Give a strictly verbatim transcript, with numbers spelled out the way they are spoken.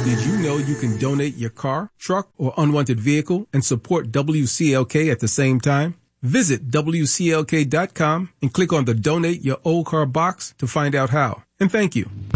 Did you know you can donate your car, truck, or unwanted vehicle and support W C L K at the same time? Visit W C L K dot com and click on the Donate Your Old Car box to find out how. And thank you.